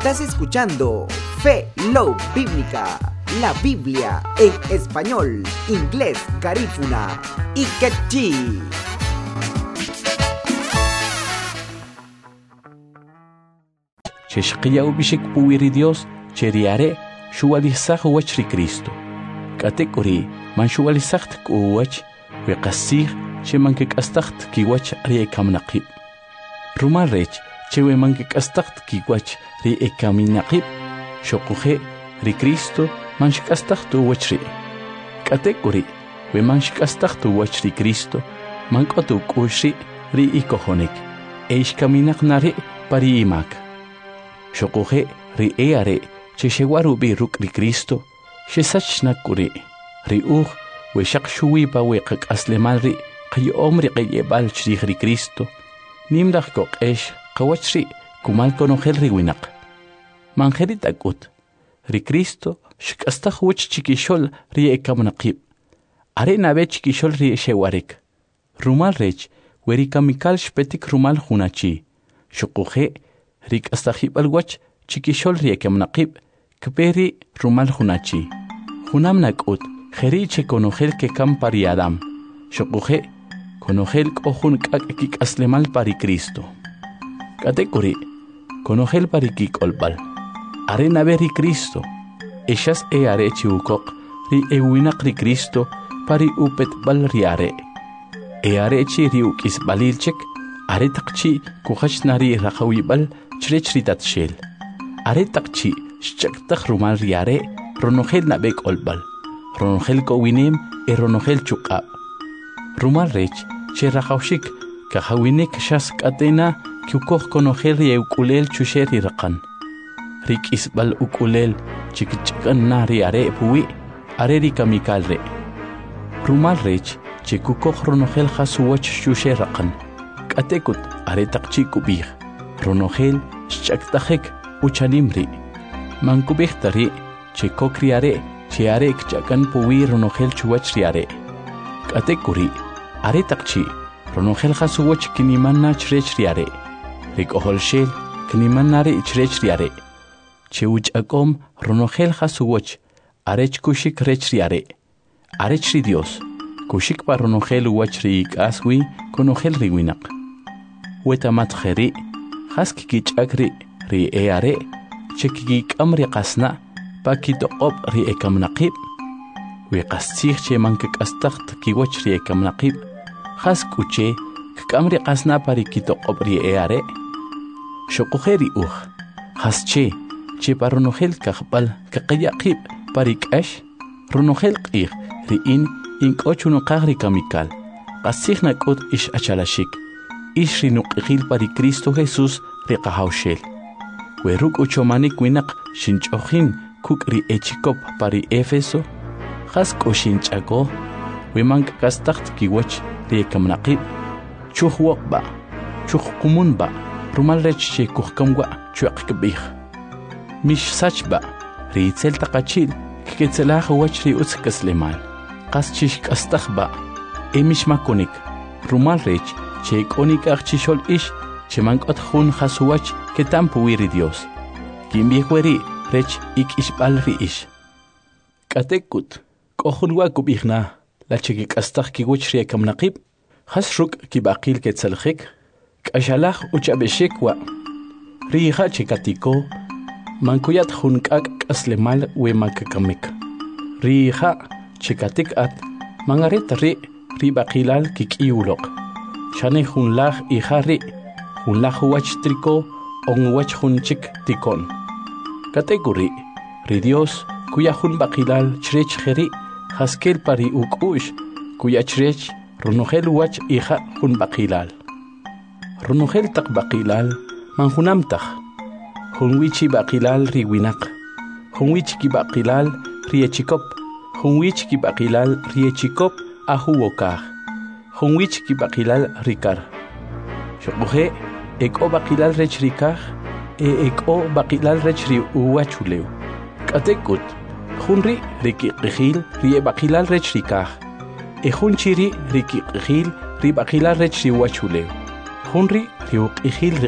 Estás escuchando Fe Love Bíblica, la Biblia en español, inglés, garífuna y quechí. Cheshqiya ubishik puwiri Dios, cheriare, shuwalisaj wachri Cristo. Katekuri, man shuwalisacht kuwach, weqasig, chemankik astacht kiwach riekamnaqib. Rumarech, chewe mankik astacht kiwach riekamnaqib, shokuje, ri Cristo, manshik astacht wachri. Katekuri, we manshik astacht wachri Cristo, mankotu kushri ri ikohonik, eishkaminaqnari pari imak. Shokuje ri eare cheshewaru bi ruk ri Cristo shesachna kuri ri we shakshui pa we qak aslemal ri qi omri qiyebal chri ri Cristo nimdaq qoqesh qawachri kumal konogel ri winaq manjerit akut ri Cristo shkastaq wach chikishol ri ekamnaqib are nabe chikishol ri shewarek rumal rech weri kamikal shpetik rumal hunachi shokuje rik astahib alwach chikishol riekamnaqib kperi rumal hunachi hunamnakut kheri che konogel ke kam pari adam shokuje konogel kohun kik aslemal pari Cristo katekuri konogel pari kik olbal arena beri Cristo eshas are chiukok ri ewinaq ri Cristo pari upet bal riare are chi riukis balilchek are taqchi kukhachnari raqawibal chritat shel are taqchi shchaktakh rumal riare ronogel nabek olbal ronogel kowinem ronogel chuqab rumal rech che raqawshik kahawinek shas katena kyukokh konogel yeukulel chusheri raqan rik isbal ukulel chikchkan nari are puwi are rikamikal re rumal rech che kukokh ronogel khasuwach chusher raqan katekut are taqchi kubih ronogel shchaktajek uchanimri mankubijtari chekokriare cheare kchakan puwi ronogel chuwachriare katekuri are taqchi ronogel khasuwach kinimanna chrechriare rikoholshel kinimanare chrechriare cheuchakom ronogel khasuwach arech kushik rechriare arechri Dios kushik pa ronogel wachri kaswi konogel riwinaq wetamat kheri Haski chakri ri eare chekiki kamri qasna pakitoqob ri ekamnaqib we qastig che mankik astacht kiwach ri ekamnaqib haskuche kamri qasna pari kitoqob ri eare shoqujeri hasche che paronogel kaqbal kaqyaqib pari kash ronogel qig ri inkochuno qagri kamikal qasigna kut ish achalashik Ishri nuqil pari Cristo Jesús riqahawshel. Weruk uchomanik winaq shinchojin kukri echikop pari Efeso. Hasko shinchako. Wemank kastacht kiwach riekamnaqib. Chuh wokba. Chuh kumunba. Rumalrech che kuhkamwa chuaqkbih. Mish sachba. Riitzel taqachil. Kiketzelah wach ri utzkaslemal. Qaschish kastachba. Emish makonik. Rumalrech. Che konikach chishol ish, che mankot hun hasuwach que tampu wiri Dios. Kimbihueri rech ik ishbal ri ish. Katekut, kohun wakub ihna, la chekik astach kiwich riekamnaqib, hasruk kibakil ketzelchik, kashalach uchabeshek wa. Riha chekatiko, mankuyat hun kak aslemal we mankakamik. Riha chekatik at, mangaret ri bakilal kikiulok. Shane hunlach ihari, hunlach huach triko, onwach hunchik tikon. Kategori, ri Dios, kuya hun bakilal chrech heri, haskel pari ukush, kuya chrech, runogel wach iha hun bakilal. Runogel tak bakilal, manhunamtach. Hunwichi bakilal ri winak. Hunwich ki bakilal ri echikop. Hunwich ki bakilal ri echikop ahuwokah. Hunwich ki bakilal rikar. Shokuje eko bakilal rech rikar eko bakilal rech ri uwachuleu. Katekut hunri riki qihil ri bakilal rech rikar. Hunchiri riki qihil ri bakilal rech ri uwachuleu. Hunri ri uqihil